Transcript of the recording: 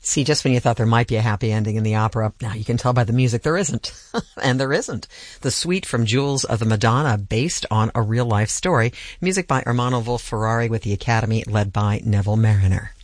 See, just when you thought there might be a happy ending in the opera, now you can tell by the music there isn't. And there isn't. The suite from Jewels of the Madonna, based on a real-life story. Music by Ermanno Wolf-Ferrari with the Academy, led by Neville Marriner.